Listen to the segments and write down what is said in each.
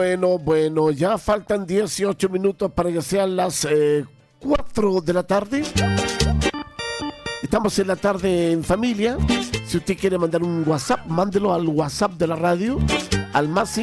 Bueno, ya faltan 18 minutos para que sean las 4 de la tarde. Estamos en la tarde en familia. Si usted quiere mandar un WhatsApp, mándelo al WhatsApp de la radio, al más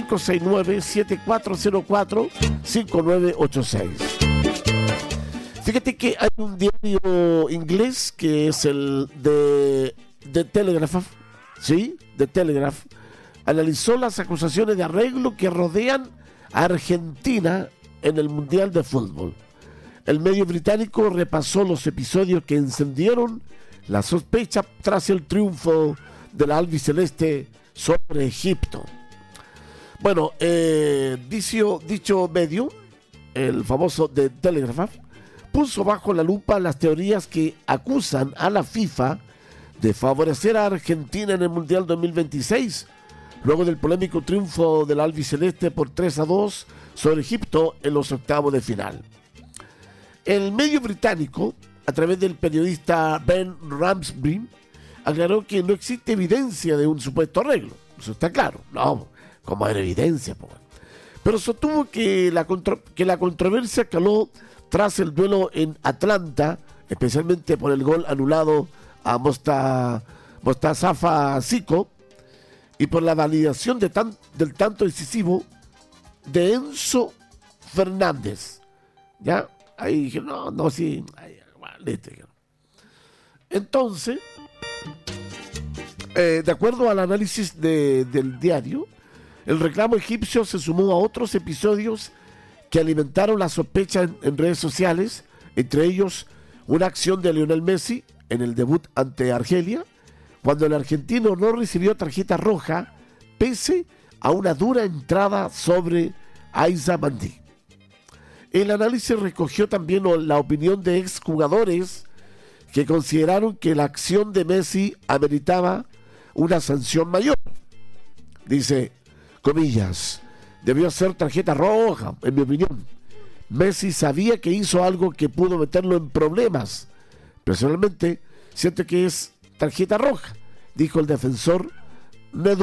569-7404-5986. Fíjate que hay un diario inglés que es el de Telegraph, ¿sí? The Telegraph. Analizó las acusaciones de arreglo que rodean a Argentina en el Mundial de Fútbol. El medio británico repasó los episodios que encendieron la sospecha tras el triunfo del albiceleste sobre Egipto. Bueno, dicho medio, el famoso The Telegraph, puso bajo la lupa las teorías que acusan a la FIFA de favorecer a Argentina en el Mundial 2026, luego del polémico triunfo del albiceleste por 3-2 sobre Egipto en los octavos de final. El medio británico, a través del periodista Ben Ramsby, aclaró que no existe evidencia de un supuesto arreglo. Eso está claro. No, ¿cómo era evidencia? Pero sostuvo que la controversia caló tras el duelo en Atlanta, especialmente por el gol anulado a Mostaza Zico, y por la validación del tanto decisivo de Enzo Fernández. ¿Ya? Ahí dije, sí. Listo. Entonces, de acuerdo al análisis del diario, el reclamo egipcio se sumó a otros episodios que alimentaron la sospecha en redes sociales, entre ellos una acción de Lionel Messi en el debut ante Argelia, cuando el argentino no recibió tarjeta roja pese a una dura entrada sobre Aiza Mandi. El análisis recogió también la opinión de exjugadores que consideraron que la acción de Messi ameritaba una sanción mayor. Dice, comillas, debió ser tarjeta roja, en mi opinión. Messi sabía que hizo algo que pudo meterlo en problemas. Personalmente, siento que es tarjeta roja, dijo el defensor Nedo.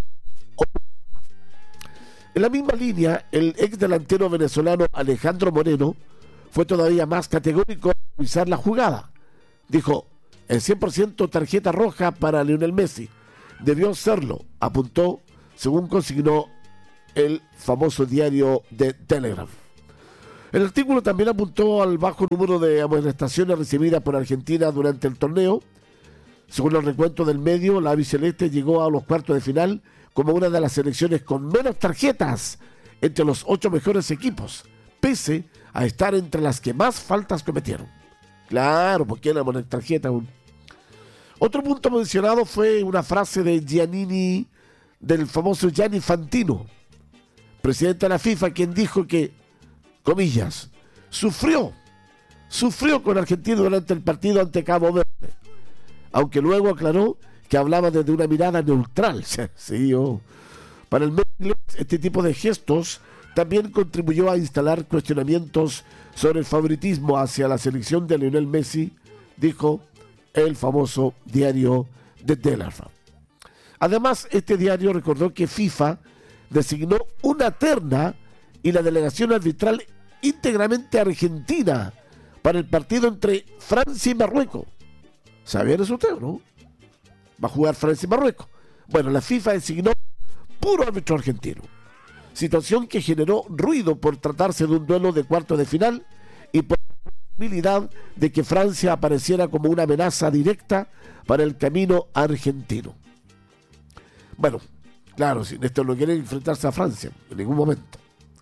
En la misma línea, el ex delantero venezolano Alejandro Moreno fue todavía más categórico al revisar la jugada. Dijo, el 100% tarjeta roja para Lionel Messi. Debió serlo, apuntó, según consignó el famoso diario The Telegraph. El artículo también apuntó al bajo número de amonestaciones recibidas por Argentina durante el torneo. Según el recuento del medio, la albiceleste llegó a los cuartos de final como una de las selecciones con menos tarjetas entre los 8 mejores equipos, pese a estar entre las que más faltas cometieron. Claro, porque era poner tarjeta aún. Otro punto mencionado fue una frase de Giannini, del famoso Gianni Infantino, presidente de la FIFA, quien dijo que, comillas, sufrió con Argentina durante el partido ante Cabo Verde, aunque luego aclaró que hablaba desde una mirada neutral. Sí, Para el medio inglés, este tipo de gestos también contribuyó a instalar cuestionamientos sobre el favoritismo hacia la selección de Lionel Messi, dijo el famoso diario The Telegraph. Además, este diario recordó que FIFA designó una terna y la delegación arbitral íntegramente argentina para el partido entre Francia y Marruecos. ¿Sabían eso usted, no? Va a jugar Francia y Marruecos. Bueno, la FIFA designó puro árbitro argentino. Situación que generó ruido por tratarse de un duelo de cuartos de final y por la posibilidad de que Francia apareciera como una amenaza directa para el camino argentino. Bueno, claro, si Néstor no quiere enfrentarse a Francia en ningún momento.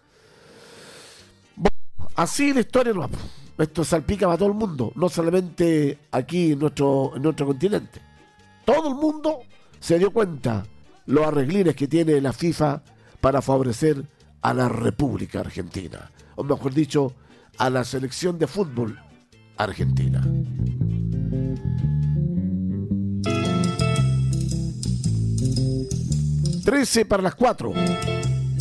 Bueno, así la historia no va. Esto salpica para todo el mundo, no solamente aquí en nuestro continente. Todo el mundo se dio cuenta los arreglines que tiene la FIFA para favorecer a la República Argentina, o mejor dicho, a la selección de fútbol argentina. Trece para las 4.